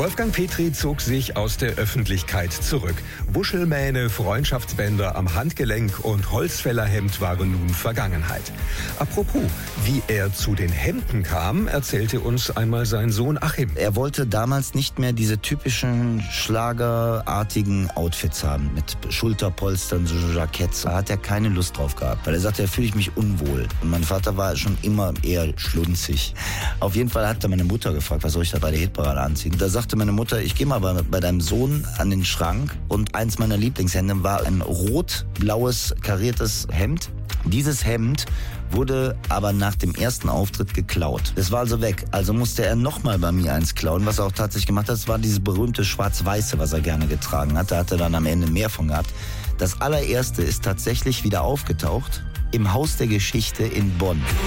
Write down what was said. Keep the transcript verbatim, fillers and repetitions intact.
Wolfgang Petri zog sich aus der Öffentlichkeit zurück. Wuschelmähne, Freundschaftsbänder am Handgelenk und Holzfällerhemd waren nun Vergangenheit. Apropos, wie er zu den Hemden kam, erzählte uns einmal sein Sohn Achim. Er wollte damals nicht mehr diese typischen schlagerartigen Outfits haben, mit Schulterpolstern, so Jacketts. Da hat er keine Lust drauf gehabt, weil er sagte, da fühle ich mich unwohl. Und mein Vater war schon immer eher schlunzig. Auf jeden Fall hat er meine Mutter gefragt, was soll ich da bei der Hitparade anziehen? Da sagte meine Mutter, ich gehe mal bei, bei deinem Sohn an den Schrank, und eins meiner Lieblingshemden war ein rot-blaues kariertes Hemd. Dieses Hemd wurde aber nach dem ersten Auftritt geklaut. Es war also weg. Also musste er nochmal bei mir eins klauen, was er auch tatsächlich gemacht hat. Das war dieses berühmte Schwarz-Weiße, was er gerne getragen hat. Da hat er dann am Ende mehr von gehabt. Das allererste ist tatsächlich wieder aufgetaucht im Haus der Geschichte in Bonn.